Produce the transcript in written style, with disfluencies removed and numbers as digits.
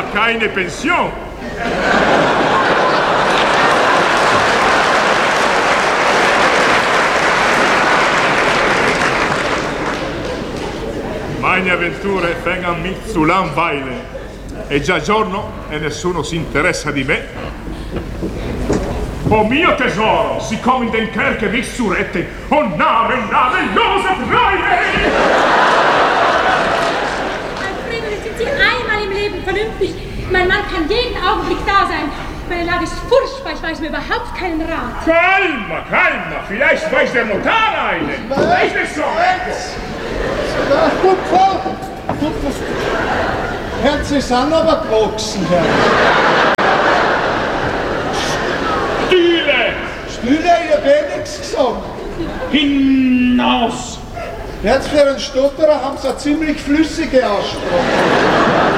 keine Pension. Meine avventure vengono mi zu langweilen. È già giorno e nessuno si interessa di me. Oh mio tesoro, sie kommen in den Kerker mich zu retten. Oh namenlose Freie! Alfredo, jetzt sind Sie einmal im Leben vernünftig. Mein Mann kann jeden Augenblick da sein. Meine Lage ist furchtbar, ich weiß mir überhaupt keinen Rat. Calma, vielleicht weiß der Notar einen. Ist es so? Gut, Herz, Sie sind aber gewachsen, Herr. Stühle, ich hab nichts gesagt. Hinaus! Jetzt für einen Stotterer haben Sie eine ziemlich flüssige Aussprache.